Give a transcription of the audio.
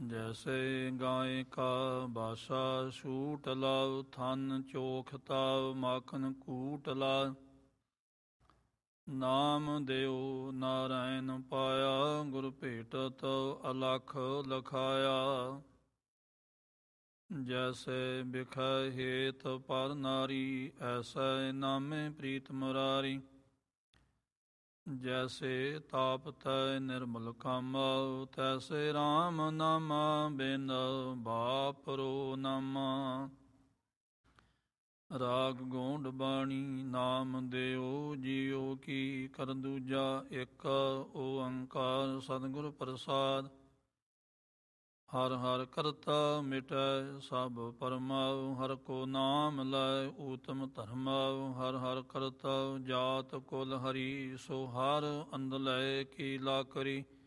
ਜੈਸੇ ਗਾਏ ਕਾ ਬਾਸਾ ਛੂਟ ਲਾਵ, ਥਨ ਚੋਖ ਤਾਵ ਮਾਖਨ ਕੂਟ ਲਾ। ਨਾਮ ਦਿਓ ਨਾਰਾਇਣ ਪਾਇਆ, ਗੁਰ ਭੇਟਤ ਅਲਖ ਲਖਾਇਆ। ਜੈਸੇ ਬਿਖੈ ਹੇਤ ਪਰ ਨਾਰੀ, ਐਸੈ ਨਾਮੇ ਪ੍ਰੀਤ ਮੁਰਾਰੀ। ਜੈਸੇ ਤਾਪ ਤੈ ਨਿਰਮਲ ਕਾਮਾ, ਤੈਸੇ RAM ਨਾਮਾ ਬਿਨ ਬਾਪਰੋ ਨਾਮਾ। ਰਾਗ ਗੋਂਡ ਬਾਣੀ ਨਾਮ ਦਿਓ ਜੀਓ ਕੀ, ਕਰ ਦੂਜਾ ਇੱਕ ਓੰਕਾਰ ਸਤਿਗੁਰ ਪ੍ਰਸਾਦ। ਹਰ ਹਰ ਕਰਤਾ ਮਿਟੈ ਸਭ ਪਰਮਾਉ, ਹਰ ਕੋ ਨਾਮ ਲੈ ਊਤਮ ਧਰਮਾਉ। ਹਰ ਹਰ ਕਰਤਾ ਜਾਤ ਕੁਲ ਹਰੀ, ਸੋ ਹਰ ਅੰਧ ਲੈ ਕੀ ਲਾਕਰੀ।